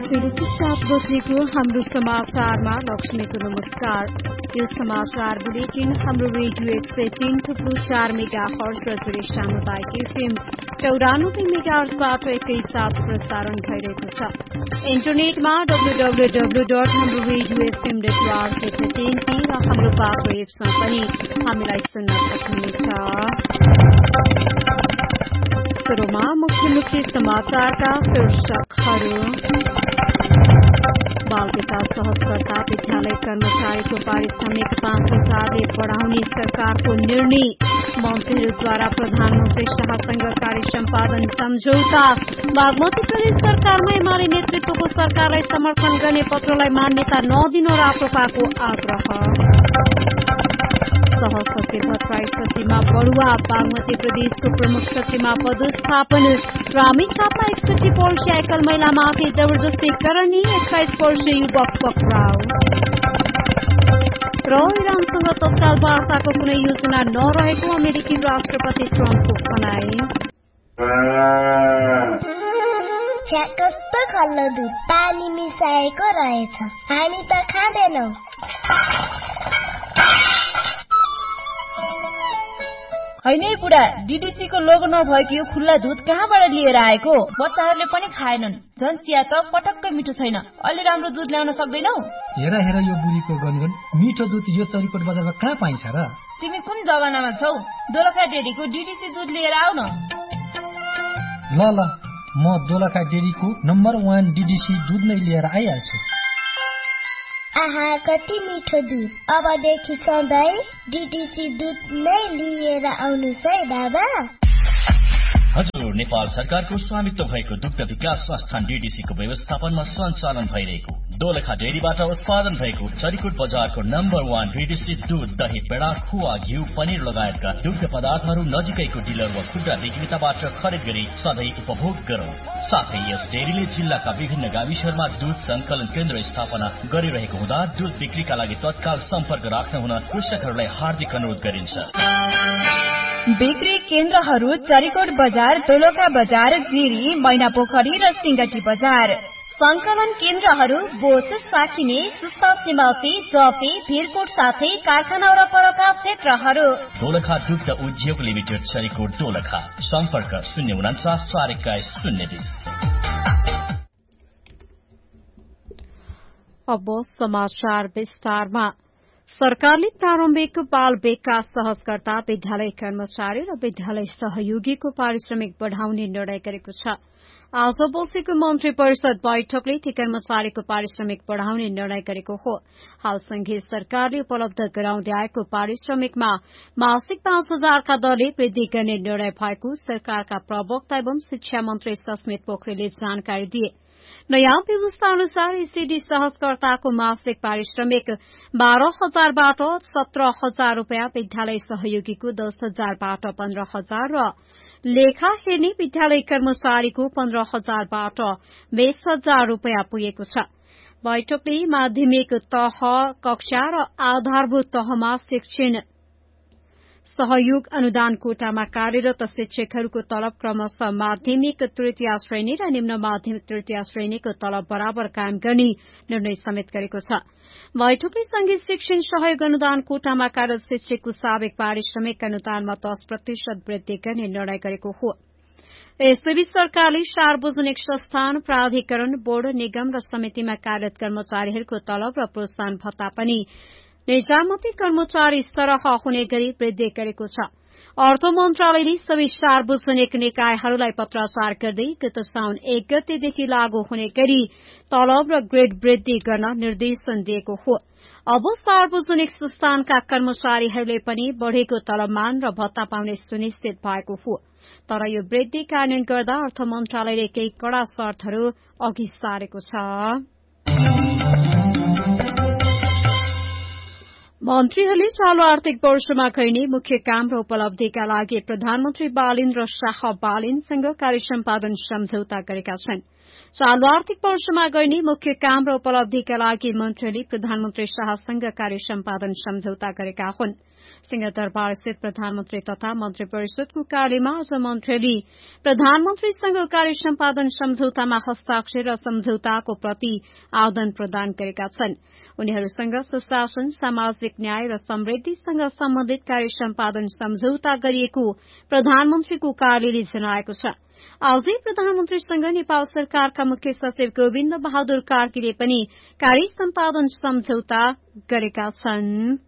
बेलुकी 7 बजेको हाम्रो समाचारमा लक्ष्मीको नमस्कार। यो समाचार बुलेटिन हाम्रो रेडियो 103 थुप्रो 4 मेगा हर्ज र जुरे सामुदायिक एफएम 94 मेगाहर्जबाट एकैसाथ प्रसारण भइरहेको छ। इन्टरनेटमा www.hamroradiofm.org र हाम्रो पात्र एप्समा पनि हामीलाई सुन्न सक्नुहुनेछ। सुरुमा मुख्य समाचारका शीर्षकहरू। बाल विकास सहजकर्ता विद्यालय कर्मचारीको पारिश्रमिक 5,000ले बढ़ाउने सरकारको निर्णय। मन्त्रीहरूद्वारा प्रधानमन्त्री शाहसँग कार्य सम्पादन सम्झौता। बागमती प्रदेश सरकारमा एमाले नेतृत्वको सरकारलाई समर्थन गर्ने पत्रलाई मान्यता नदिनु राप्रपाको आग्रह। सहसचिव भट्टराई सचिवमा बढुवा। बागमती प्रदेशको प्रमुख सचिवमा पदस्थापन। रामेछापमा 61 वर्षीय एकल महिलामाथि जबरजस्ती करनी। 21 वर्षीय युवक पक्राउ। र इरानसँग तत्काल वार्ताको कुनै योजना नरहेको अमेरिकी राष्ट्रपति ट्रम्पको भनाई। कस्तो खल्लो दुध पानी मिसाएको रहेछ, हामी त खाँदैनौ। हैन बुढा, डीडीसीको लोगो नभएको यो खुल्ला दुध कहाँबाट लिएर आएको? बच्चाहरूले पनि खाएनन्। झन् चिया त पटक्कै मिठो छैन। अलि राम्रो दुध ल्याउन सक्दैनौ? हेर यो बुढीको गनगन, मिठो दुध यो चरीकोट बजारमा कहाँ पाइन्छ र? तिमी कुन जमानामा छौ? दोलखा डेरीको डीडीसी दुध लिएर आऊ न। ल म दोलखा डेरीको नम्बर 1 डीडीसी दुध नै लिएर आइहाल्छु। आहा, कति मिठो दुध। अबदेखि सधैँ डीडीसी दुध नै लिएर आउनुस् है बाबा। हजुर, नेपाल सरकारको स्वामित्व भएको दुग्ध विकास संस्थान डीडीसीको व्यवस्थापनमा सञ्चालन भइरहेको दोलखा डेरीबाट उत्पादन भएको चरीकोट बजारको नम्बर 1 डीडीसी दूध, दही, पेडा, खुवा, घिउ, पनिर लगायतका दुग्ध पदार्थहरू नजिकैको डिलर वा खुद्रा विक्रेताबाट खरिद गरी सधैँ उपभोग गरौं। साथै यस डेरीले जिल्लाका विभिन्न गाविसहरूमा दूध संकलन केन्द्र स्थापना गरिरहेको हुँदा दूध बिक्रीका लागि तत्काल सम्पर्क राख्न हुन कृषकहरूलाई हार्दिक अनुरोध गरिन्छ। बिक्री केन्द्रहरू चरीकोट बजार, दोलखा बजार, जिरी, मैनापोखरी र सिंगटी बजार। संकलन केन्द्रहरू बोच, साखिने, सुस्ता, सिमौती, जफी, भिरकोट साथै कारखाना र परका क्षेत्रहरू। दोलखा दुग्ध उद्योग लिमिटेड, चरीकोट, दोलखा। सम्पर्क 049 421 020। अब समाचार विस्तारमा। सरकारले प्रारम्भिक बाल विकास सहजकर्ता विद्यालय कर्मचारी र विद्यालय सहयोगीको पारिश्रमिक बढ़ाउने निर्णय गरेको छ। आज बसेको मन्त्री परिषद बैठकले ती कर्मचारीको पारिश्रमिक बढ़ाउने निर्णय गरेको हो। हाल संघीय सरकारले उपलब्ध गराउँदै आएको पारिश्रमिकमा मासिक 5,000 का दरले वृद्धि गर्ने निर्णय भएको सरकारका प्रवक्ता एवं शिक्षा मन्त्री सस्मित पोखरेलले जानकारी दिए। नयाँ व्यवस्था अनुसार ईसीडी सहजकर्ताको मासिक पारिश्रमिक 12,000बाट 17,000 रूपियाँ, विद्यालय सहयोगीको 10,000बाट 15,000 र लेखा हेर्ने विद्यालय कर्मचारीको 15,000बाट 20,000 रूपियाँ पुगेको छ। बैठकले माध्यमिक तह, कक्षा र आधारभूत तहमा शिक्षण सहयोग अनुदान कोटामा कार्यरत शिक्षकहरूको तलब क्रमशः माध्यमिक तृतीय श्रेणी र निम्न माध्यमिक तृतीय श्रेणीको तलब बराबर कायम गर्ने निर्णय समेत गरेको छ। बैठकले संघीय शिक्षण सहयोग अनुदान कोटामा कार्यरत शिक्षकको साविक पारिश्रमिक अनुदानमा 10% वृद्धि गर्ने निर्णय गरेको हो। यसैबीच सरकारले सार्वजनिक संस्थान, प्राधिकरण, बोर्ड, निगम र समितिमा कार्यरत कर्मचारीहरूको तलब र प्रोत्साहन भत्ता पनि निजामती कर्मचारी सरह हुने गरी वृद्धि गरेको छ। अर्थ मन्त्रालयले सबै सार्वजनिक निकायहरूलाई पत्राचार गर्दै गत साउन 1 गतेदेखि लागू हुने गरी तलब र ग्रेड वृद्धि गर्न निर्देशन दिएको हो। अब सार्वजनिक संस्थानका कर्मचारीहरूले पनि बढ़ेको तलबमान र भत्ता पाउने सुनिश्चित भएको हो। तर यो वृद्धि कार्यान्वयन गर्दा अर्थ मन्त्रालयले केही कड़ा शर्तहरू अघि सारेको छ। मन्त्रीहरूले चालू आर्थिक वर्षमा गर्ने मुख्य काम र उपलब्धिका लागि प्रधानमन्त्री बालिन्द्र शाह बालिनसँग कार्य सम्पादन सम्झौता गरेका छन्। चालू आर्थिक वर्षमा गर्ने मुख्य काम र उपलब्धिका लागि मन्त्रीले प्रधानमन्त्री शाहसँग कार्य सम्पादन सम्झौता गरेका हुन्। सिंहदरबार स्थित प्रधानमन्त्री तथा मन्त्री परिषदको कार्यालयमा आज मन्त्रीले प्रधानमन्त्रीसँग कार्य सम्पादन सम्झौतामा हस्ताक्षर र सम्झौताको प्रति आवेदन प्रदान गरेका छन्। उनीहरूसँग सुशासन, सामाजिक न्याय र समृद्धिसँग सम्बन्धित कार्य सम्पादन सम्झौता गरिएको प्रधानमन्त्रीको कार्यालयले जनाएको छ। आजै प्रधानमन्त्रीसँग नेपाल सरकारका मुख्य सचिव गोविन्द बहादुर कार्कीले पनि कार्य सम्पादन सम्झौता गरेका छन्।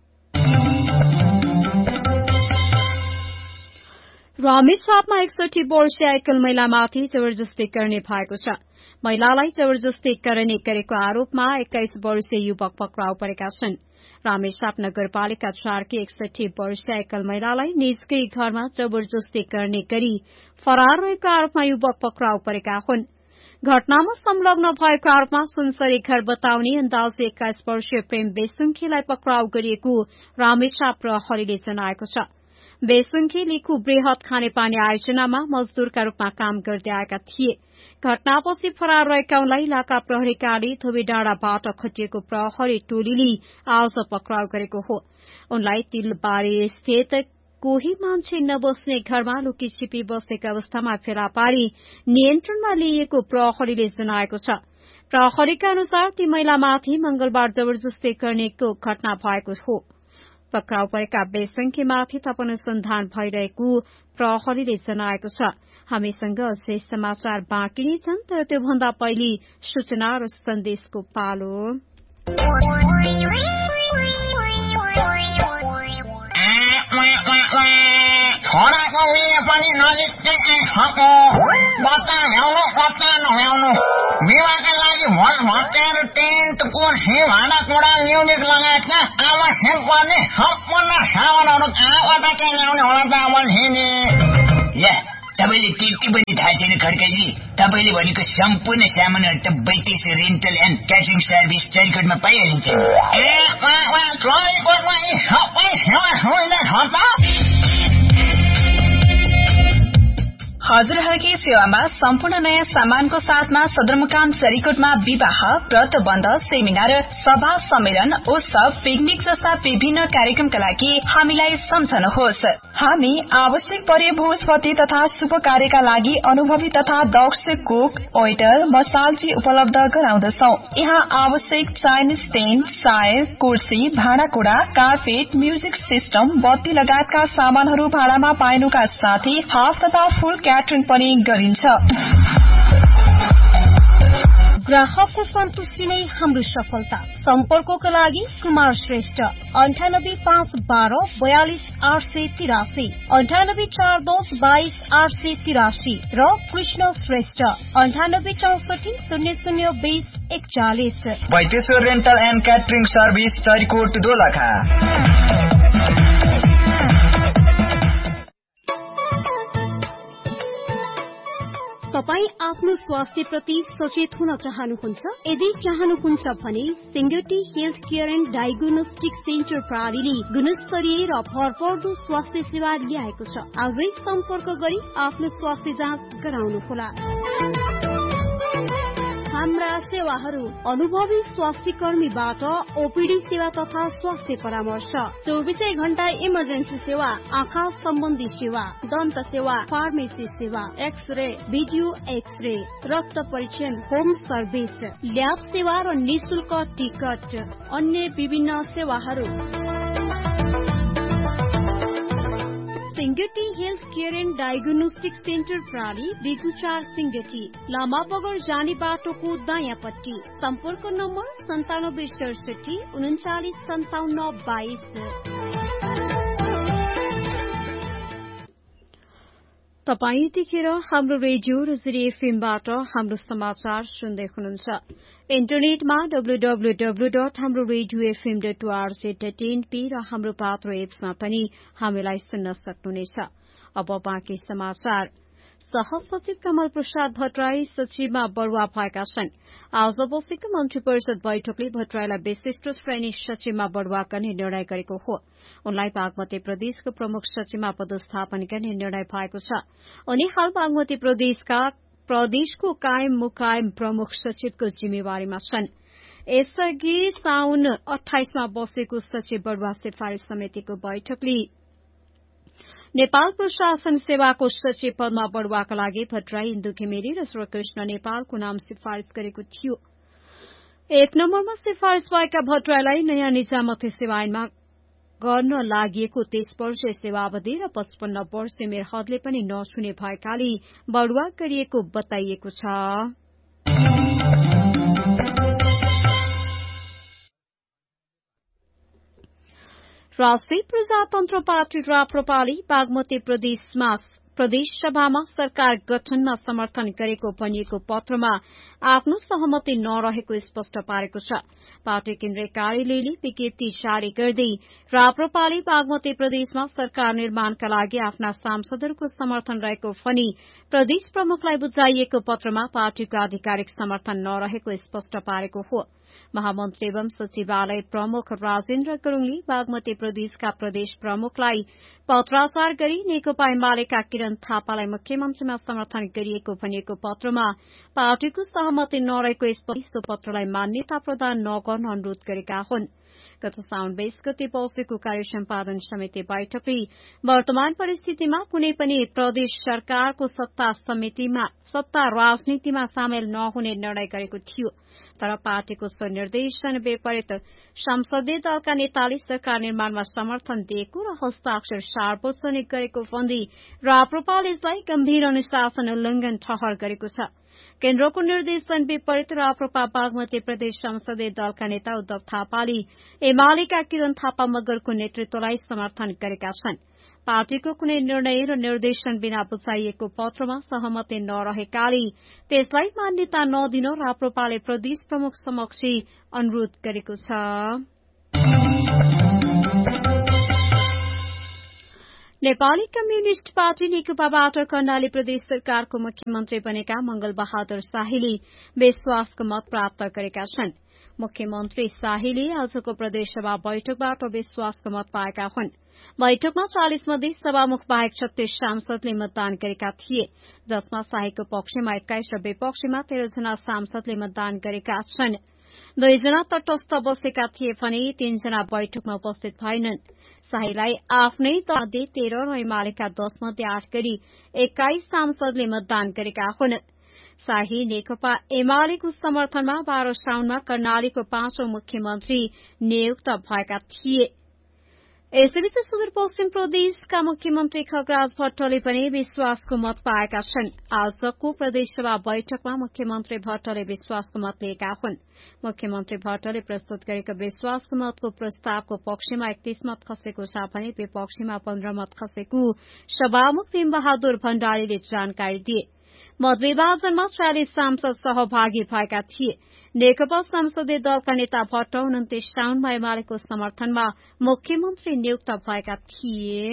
रामेछापमा 61 वर्षीय एकल महिलामाथि जबरजस्ती गर्ने भएको छ। महिलालाई जबरजस्ती गर्ने गरेको आरोपमा 21 वर्षीय युवक पक्राउ परेका छन्। रामेछाप नगरपालिका 4 की 61 वर्षीय एकल महिलालाई निजकै घरमा जबरजस्ती गर्ने गरी फरार रहेको आरोपमा युवक पक्राउ परेका हुन्। घटनामा संलग्न भएको आरोपमा सुनसरी घर बताउने अन्दाजे 21 वर्षीय प्रेम बेसुङ्खेलाई पक्राउ गरिएको रामेछाप प्रहरीले जनाएको छ। बेसुङ्खेलीको बृहत खानेपानी आयोजनामा मजदूरका रूपमा काम गर्दै आएका थिए। घटनापछि फरार रहेका उनलाई इलाका प्रहरी कार्यालय धोबीडाँडाबाट खटिएको प्रहरी टोलीले आज पक्राउ गरेको हो। उनलाई तिलबारी स्थित कोही मान्छे नबस्ने घरमा लुकी छिपी बसेको अवस्थामा फेला पारी नियन्त्रणमा लिइएको प्रहरीले जनाएको छ। प्रहरीका अनुसार ती महिलामाथि मंगलबार जबरजस्ती गर्नेको घटना भएको हो। पक्राउ परेका बेसंख्यमाथि थप अनुसन्धान भइरहेको प्रहरीले जनाएको छ। हामीसँग अझै समाचार बाँकी नै छन्, तर त्योभन्दा पहिले सूचना र सन्देशको पालो। छोराको बिहे पनि नजिकै आइसक्यो। बच्चा ल्याउनु बच्चा नल्याउनु, विवाहका लागि भोट भत्याएर टेन्ट कुर्सी भाँडाकुँडा म्युजिक लगायतका आवश्यक पर्ने सम्पूर्ण सामानहरू कहाँबाट चाहिँ ल्याउने होला त बल्छिनी? तपाईँले त्यति पनि थाहा छैन खड्काजी? तपाईँले भनेको सम्पूर्ण सामानहरू त बैतेस रेन्टल एन्ड क्याटरिङ सर्भिस चरिकोटमा पाइहालिन्छ। चरिकोटमा यी सबै सेवा सुविधा छ त? हजुरहरूकै सेवामा सम्पूर्ण नयाँ सामानको साथमा सदरमुकाम चरिकोटमा विवाह, व्रतबन्ध, सेमिनार, सभा, सम्मेलन, उत्सव, पिकनिक जस्ता विभिन्न कार्यक्रमका लागि हामीलाई सम्झनुहोस्। हामी आवश्यक परे भोजपति तथा शुभ कार्यका लागि अनुभवी तथा दक्ष कुक, वेटर, मसालजी उपलब्ध गराउँदछौ। यहाँ आवश्यक चाइनिज टेन्ट, चाय, कुर्सी, भाँडाकुँडा, कार्पेट, म्युजिक सिस्टम, बत्ती लगायतका सामानहरू भाडामा पाइनुका साथै हाफ तथा फुल क्याटरिङ पनि गरिन्छ। ग्राहकको सन्तुष्टि नै हाम्रो सफलता। सम्पर्कको लागि कुमार श्रेष्ठ 985112 42883, 9842 22883 र Krishna Shrestha 9864 0020 41। Baiteshwar rental and catering service Charikot Dolakha. तपाई आफ्नो स्वास्थ्य प्रति सचेत हुन चाहनुहुन्छ? यदि चाहनुहुन्छ भने Singati health care and diagnostic centre प्रणालीले गुणस्तरीय र भरपर्दो स्वास्थ्य सेवा ल्याएको छ। आजै सम्पर्क गरी आफ्नो स्वास्थ्य जाँच गराउनुहोला। हाम्रा सेवाहरू अनुभवी स्वास्थ्य कर्मीबाट ओपीडी सेवा तथा स्वास्थ्य परामर्श, 24 घण्टा इमर्जेन्सी सेवा, आँखा सम्बन्धी सेवा, दन्त सेवा, फार्मेसी सेवा, एक्सरे, भिडियो एक्सरे, रक्त परीक्षण, होम सर्भिस, ल्याब सेवा र निशुल्क टिकट, अन्य विभिन्न सेवाहरू। Singati health care and diagnostic centre प्रणाली, बिगुचार सिंगटी, लामा बगर जाने बाटोको दायाँपट्टि। सम्पर्क नम्बर 9767 39 57 22। तपाई यतिखेर हाम्रो रेडियो र जिरी एफएमबाट हाम्रो समाचार सुन्दै हुनुहुन्छ। इन्टरनेटमा www.hamroradiofm.org.np र हाम्रो पात्रो एप्समा पनि हामीलाई सुन्न सक्नुहुनेछ। अब बाँकी समाचार। सहसचिव कमल प्रसाद भट्टराई सचिवमा बढुवा भएका छन्। आज बसेको मन्त्री परिषद बैठकले भट्टराईलाई विशिष्ट श्रेणी सचिवमा बढुवा गर्ने निर्णय गरेको हो। उनलाई बागमती प्रदेशको प्रमुख सचिवमा पदस्थापन गर्ने निर्णय भएको छ। उनी हाल बागमती प्रदेशको कायम मुकायम प्रमुख सचिवको जिम्मेवारीमा छन्। यसअघि साउन 28मा बसेको सचिव बढुवा सिफारिश समितिको बैठकले नेपाल प्रशासन सेवाको सचिव पदमा बढुवाका लागि भट्टराई, इन्दु घिमिरे र श्रीकृष्ण नेपालको नाम सिफारिश गरेको थियो। 1 नम्बरमा सिफारिश भएका भट्टराईलाई नयाँ निजामती सेवा ऐनमा गर्न लागि 23 वर्षीय सेवावधि र 55 वर्षीय उमेर हदले पनि नछुने भएकाले बढुवा गरिएको बताइएको छ। राष्ट्रिय प्रजातन्त्र पार्टी राप्रपाले बागमती प्रदेश सभामा सरकार गठनमा समर्थन गरेको भनिएको पत्रमा आफ्नो सहमति नरहेको स्पष्ट पारेको छ। पार्टी केन्द्रीय कार्यालयले विज्ञप्ति जारी गर्दै राप्रपाले बागमती प्रदेशमा सरकार निर्माणका लागि आफ्ना सांसदहरूको समर्थन रहेको भनी प्रदेश प्रमुखलाई बुझाइएको पत्रमा पार्टीको आधिकारिक समर्थन नरहेको स्पष्ट पारेको हो। महामन्त्री एवं सचिवालय प्रमुख राजेन्द्र गुरूङले बागमती प्रदेशका प्रदेश प्रमुखलाई पत्राचार गरी नेकपा एमालेका किरण थापालाई मुख्यमन्त्रीमा समर्थन गरिएको भनिएको पत्रमा पार्टीको सहमति नरहेको सो पत्रलाई मान्यता प्रदान नगर्न अनुरोध गरेका हुन्। गत साउन 20 गते बसेको कार्य सम्पादन समिति बैठकले वर्तमान परिस्थितिमा कुनै पनि प्रदेश सरकारको सत्ता राजनीतिमा सामेल नहुने निर्णय गरेको थियो। तर पार्टीको स्वनिर्देशन विपरीत संसदीय दलका नेताले सरकार निर्माणमा समर्थन दिएको र हस्ताक्षर सार्वजनिक गरेको भन्दै राप्रपाले यसलाई गम्भीर अनुशासन उल्लंघन ठहर गरेको छ। केन्द्रको निर्देशन विपरीत राप्रपा बागमती प्रदेश संसदीय दलका नेता उद्धव थापाले एमालेका किरण थापा मगरको नेतृत्वलाई समर्थन गरेका छन्। पार्टीको कुनै निर्णय र निर्देशन बिना बुझाइएको पत्रमा सहमति नरहेकाले त्यसलाई मान्यता नदिन राप्रपाले प्रदेश प्रमुख समक्ष अनुरोध गरेको छ। नेपाली कम्युनिष्ट पार्टी नेकपाबाट कर्णाली प्रदेश सरकारको मुख्यमन्त्री बनेका मंगल बहादुर शाहीले विश्वासको मत प्राप्त गरेका छन्। मुख्यमन्त्री शाहीले आजको प्रदेशसभा बैठकबाट विश्वासको मत पाएका हुन्। बैठकमा 40 मध्ये सभामुख बाहेक 36 सांसदले मतदान गरेका थिए, जसमा शाहीको पक्षमा 21 र विपक्षमा 13 जना सांसदले मतदान गरेका छन्। 2 जना तटस्थ बसेका थिए भने 3 जना बैठकमा उपस्थित भएनन्। शाहीलाई आफ्नै दलमध्ये 13 र एमालेका 10 मध्ये 8 गरी 21 सांसदले मतदान गरेका हुन्। शाही नेकपा एमालेको समर्थनमा 12 साउनमा कर्णालीको 5औं मुख्यमन्त्री नियुक्त भएका थिए। यसैबीच सुदूरपश्चिम प्रदेशका मुख्यमन्त्री खगराज भट्टले पनि विश्वासको मत पाएका छन्। आजको प्रदेशसभा बैठकमा मुख्यमन्त्री भट्टले विश्वासको मत लिएका हुन्। मुख्यमन्त्री भट्टले प्रस्तुत गरेको विश्वासको मतको प्रस्तावको पक्षमा 31 मत खसेको छ भने विपक्षमा 15 मत खसेको सभामुख भीमबहादुर भण्डारीले जानकारी दिए। मतविभाजनमा 40 सांसद सहभागी भएका थिए। नेकपा संसदीय दलका नेता भट्ट 29 साउनमा एमालेको समर्थनमा मुख्यमन्त्री नियुक्त भएका थिए।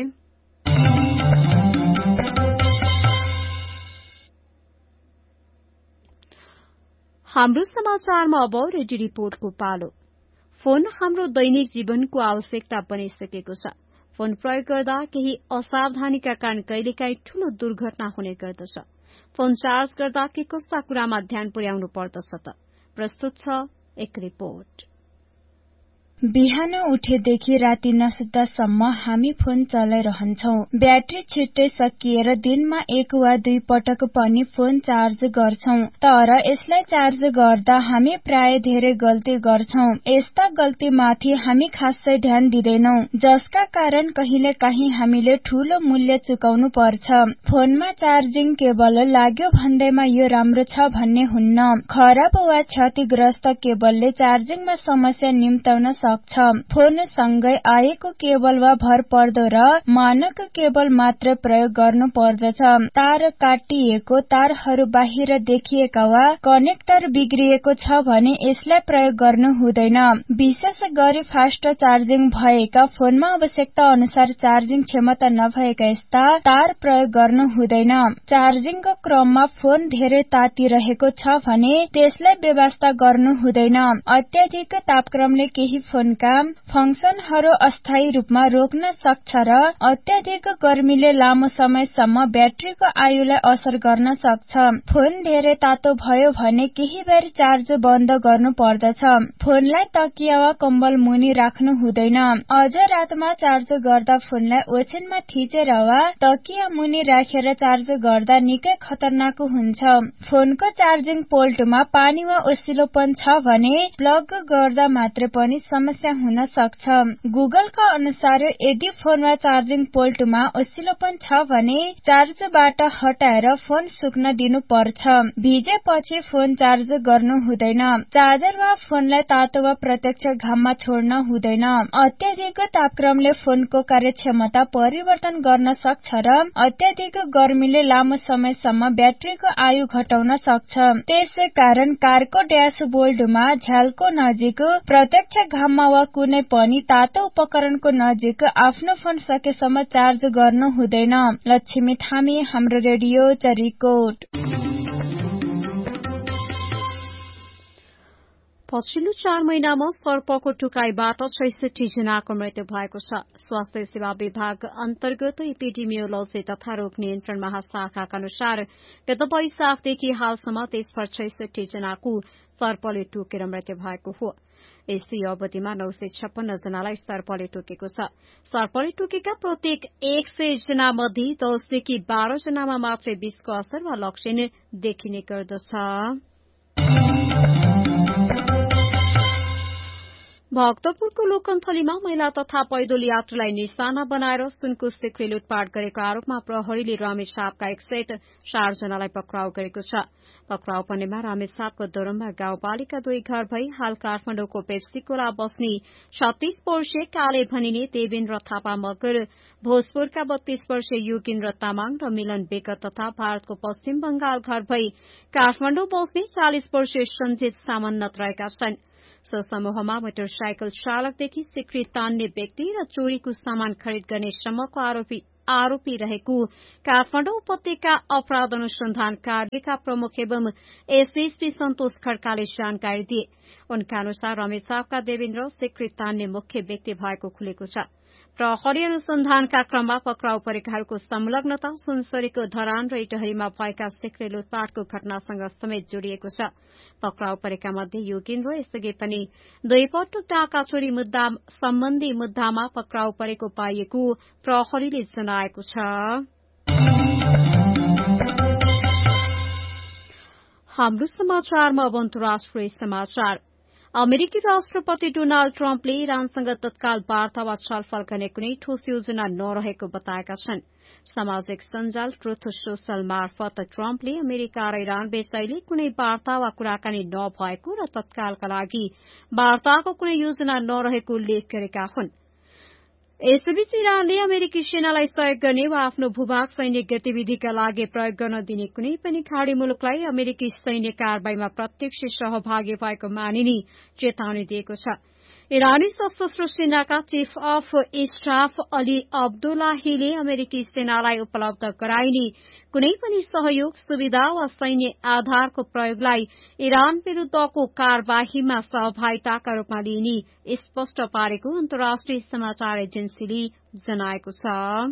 हाम्रो समाचारमा अब रेडियो रिपोर्टको पालो। फोन हाम्रो दैनिक जीवनको आवश्यकता बनिसकेको छ। फोन प्रयोग गर्दा केही असावधानीका कारण कहिलेकाहीँ ठूलो दुर्घटना हुने गर्दछ। फोन चार्ज गर्दा के कस्ता कुरामा ध्यान पुर्याउनु पर्दछ त? प्रस्तुत छ एक रिपोर्ट। बिहान उठेदेखि राति नसुत्दासम्म हामी फोन चलाइरहन्छौं। ब्याट्री छिट्टै सकिएर दिनमा 1 वा 2 पटक पनि फोन चार्ज गर्छौं। तर यसलाई चार्ज गर्दा हामी प्राय धेरै गल्ती गर्छौं। यस्ता गल्तीमाथि हामी खासै ध्यान दिदैनौं, जसका कारण कहिलेकाहीँ हामीले ठूलो मूल्य चुकाउनु पर्छ। फोनमा चार्जिङ केबल लाग्यो भन्दैमा यो राम्रो छ भन्ने हुन्न। खराब वा क्षतिग्रस्त केबलले चार्जिङमा समस्या निम्त्याउन सक्छ। फोन सँगै आएको केबल वा भर पर्दो र मानक केबल मात्र प्रयोग गर्नु पर्दछ। तार काटिएको, तारहरू बाहिर देखिएका वा कनेक्टर बिग्रिएको छ भने यसलाई प्रयोग गर्नु हुँदैन। विशेष गरी फास्ट चार्जिङ भएका फोनमा आवश्यकता अनुसार चार्जिङ क्षमता नभएका यस्ता तार प्रयोग गर्नु हुँदैन। चार्जिङको क्रममा फोन धेरै तातिरहेको छ भने त्यसलाई व्यवस्था गर्नु हुँदैन। अत्याधिक तापक्रमले केही फोनका फंक्सनहरू अस्थायी रूपमा रोक्न सक्छ र अत्याधिक गर्मीले लामो समयसम्म ब्याट्रीको आयुलाई असर गर्न सक्छ। फोन धेरै तातो भयो भने केही बेर चार्ज बन्द गर्नु पर्दछ। फोनलाई तकिया वा कम्बल मुनि राख्नु हुँदैन। अझ रातमा चार्ज गर्दा फोनलाई ओछ्यानमा थिचेर वा तकिया मुनि राखेर चार्ज गर्दा निकै खतरनाक हुन्छ। फोनको चार्जिङ पोर्टमा पानी वा ओसिलोपन छ भने प्लग गर्दा मात्रै पनि समस्या हुन सक्छ। गुगलका अनुसार यदि फोनमा चार्जिङ पोर्टमा ओसिलोपन छ भने चार्जबाट हटाएर फोन सुक्न दिनु पर्छ। भिजेपछि फोन चार्ज गर्नु हुँदैन। चार्जर वा फोनलाई तातो वा प्रत्यक्ष घाममा छोड्न हुँदैन। अत्याधिक तापक्रमले फोनको कार्यक्षमता परिवर्तन गर्न सक्छ र अत्याधिक गर्मीले लामो समयसम्म ब्याट्रीको आयु घटाउन सक्छ। त्यसैकारण कारको ड्यासबोर्डमा झ्यालको नजिक प्रत्यक्ष घाममा वा कुनै पनि तातो उपकरणको नजिक आफ्नो फोन सकेसम्म चार्ज गर्नु हुँदैन। लक्ष्मी थामी, हाम्रो रेडियो चरिकोट। पछिल्लो 4 महिनामा सर्पको टुकाईबाट 66 जनाको मृत्यु भएको छ। स्वास्थ्य सेवा विभाग अन्तर्गत एपिडेमियोलोजी तथा रोग नियन्त्रण महाशाखाका अनुसार गत वैशाखदेखि हालसम्म देशभर 66 जनाको सर्पले टोकेर मृत्यु भएको हो। यसै अवधिमा 956 जनालाई सर्पले टोकेको छ। सर्पले टोकेका प्रत्येक 100 जना मध्ये 10 देखि 12 जनामा मात्रै विषको असर वा लक्षण देखिने गर्दछ। भक्तपुरको लोकन्थलीमा महिला तथा पैदल यात्रीलाई निशाना बनाएर सुनको सिक्री लुटपाट गरेको आरोपमा प्रहरीले रामेछापका 1 सेट 4 जनालाई पक्राउ गरेको छ। पक्राउ पर्नेमा रामेछापको दोरम्बा गाउँपालिका 2 घर भई हाल काठमाडौँको पेप्सीकोला बस्ने 36 वर्षीय काले भनिने देवेन्द्र थापा मगर, भोजपुरका 32 वर्षीय योगेन्द्र तामाङ र मिलन बेगत तथा भारतको पश्चिम बंगाल घर भई काठमाडौँ बस्ने 40 वर्षीय सञ्जित सामन्नत रहेका छन्। सो समूहमा मोटरसाइकल चालकदेखि सिक्री तान्ने व्यक्ति र चोरीको सामान खरिद गर्ने सम्मको आरोपी रहेको काठमाडौँ उपत्यका अपराध अनुसन्धान कार्यका प्रमुख एवं एसएसपी सन्तोष खड्काले जानकारी दिए। उनका अनुसार रमेशका देवेन्द्र सिक्री तान्ने मुख्य व्यक्ति भएको खुलेको छ। प्रहरी अनुसन्धानका क्रममा पक्राउ परेकाहरूको संलग्नता सुनसरीको धरान र इटहरीमा भएका सिक्री लुटपाटको घटनासँग समेत जोडिएको छ। पक्राउ परेका मध्ये योगेन्द्र यसअघि पनि 2 पटक डाका चोरी सम्बन्धी मुद्दामा पक्राउ परेको पाइएको प्रहरीले जनाएको छ। हाम्रो समाचारमा अब अन्तर्राष्ट्रिय समाचार। अमेरिकी राष्ट्रपति डोनाल्ड ट्रम्पले इरानसँग तत्काल वार्ता वा छलफल गर्ने कुनै ठोस योजना नरहेको बताएका छन्। सामाजिक सञ्जाल ट्रुथ सोशल मार्फत ट्रम्पले अमेरिका र इरान बीच अहिले कुनै वार्ता वा कुराकानी नभएको र तत्कालका लागि वार्ताको कुनै योजना नरहेको उल्लेख गरेका हुन्। यसैबीच इरानले अमेरिकी सेनालाई सहयोग गर्ने वा आफ्नो भूभाग सैन्य गतिविधिका लागि प्रयोग गर्न दिने कुनै पनि खाड़ी मुलुकलाई अमेरिकी सैन्य कारवाहीमा प्रत्यक्ष सहभागी भएको मानिने चेतावनी दिएको छ। इरानी सशस्त्र सेनाका चीफ अफ स्टाफ अली अब्दुल्लाहीले अमेरिकी सेनालाई उपलब्ध गराइने कुनै पनि सहयोग, सुविधा वा सैन्य आधारको प्रयोगलाई इरान विरूद्धको कार्यवाहीमा सहभागिताका रूपमा लिइने स्पष्ट पारेको अन्तर्राष्ट्रिय समाचार एजेन्सीले जनाएको छ।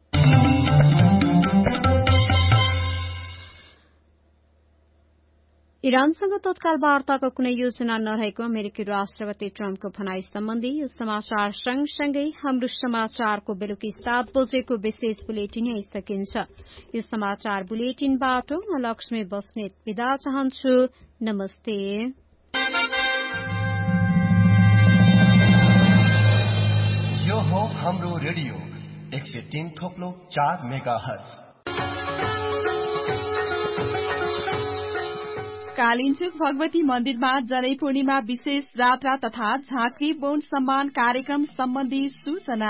इरानसँग तत्काल वार्ताको कुनै योजना नरहेको अमेरिकी राष्ट्रपति ट्रम्पको भनाई सम्बन्धी यो समाचार सँगसँगै हाम्रो समाचारको बेलुकी 7 बजेको विशेष बुलेटिन आइसकिन्छ। यो समाचार बुलेटिनबाट म लक्ष्मी बस्नेत बिदा चाहन्छु। नमस्ते। यो हो हाम्रो रेडियो 103.4 मेगाहर्ज। कालिन्चोक भगवती मन्दिरमा जनै पूर्णिमा विशेष जात्रा तथा झाँक्री बौन सम्मान कार्यक्रम सम्बन्धी सूचना।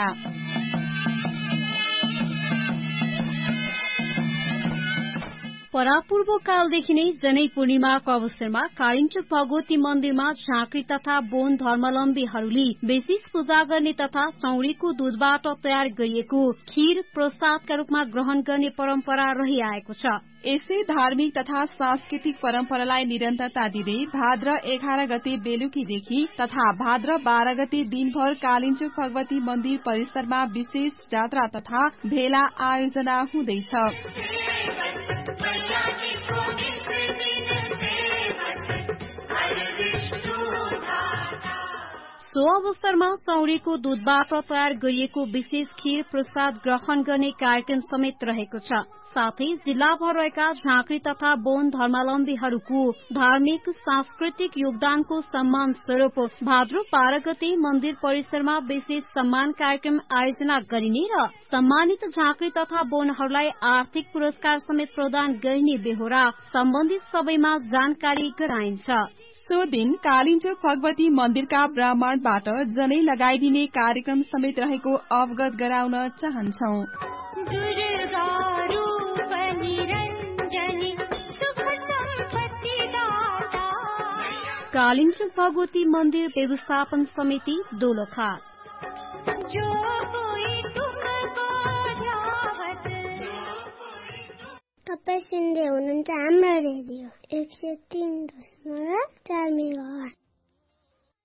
परापूर्व कालदेखि नै जनै पूर्णिमाको अवसरमा कालिन्चोक भगवती मन्दिरमा झाँक्री तथा बोन धर्मावलम्बीहरूले विशेष पूजा गर्ने तथा सौरीको दूधबाट तयार गरिएको खीर प्रसादका रूपमा ग्रहण गर्ने परम्परा रहिआएको छ। यसै धार्मिक तथा सांस्कृतिक परम्परालाई निरन्तरता दिँदै भाद्र 11 गते बेलुकीदेखि तथा भाद्र 12 गते दिनभर कालिन्चोक भगवती मन्दिर परिसरमा विशेष जात्रा तथा भेला आयोजना हुँदैछ। सो अवसरमा सौरीको दूधबाट तयार गरिएको विशेष खीर प्रसाद ग्रहण गर्ने कार्यक्रम समेत रहेको छ। साथै जिल्लाभर रहेका झाँक्री तथा बोन धर्मावलम्बीहरूको धार्मिक सांस्कृतिक योगदानको सम्मान स्वरूप भाद्र 12 गते मन्दिर परिसरमा विशेष सम्मान कार्यक्रम आयोजना गरिने र सम्मानित झाँक्री तथा बोनहरूलाई आर्थिक पुरस्कार समेत प्रदान गर्ने बेहोरा सम्बन्धित सबैमा जानकारी गराइन्छ। सो दिन कालिन्चोक भगवती मन्दिरका ब्राह्मणबाट जनै लगाइदिने कार्यक्रम समेत रहेको अवगत गराउन चाहन्छौं। कालिन्चोक भगवती मन्दिर व्यवस्थापन समिति दोलखा। तपाईं सुन्दै हुनुहुन्छ हाम्रो रेडियो 103.4 मेगाहर्ज।